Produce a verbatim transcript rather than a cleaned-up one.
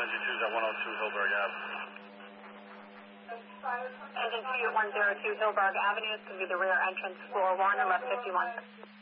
Engine two's at one oh two Hillberg Avenue. Engine two at one oh two Hillberg Avenue. It's going to be the rear entrance, floor one, and left fifty-one.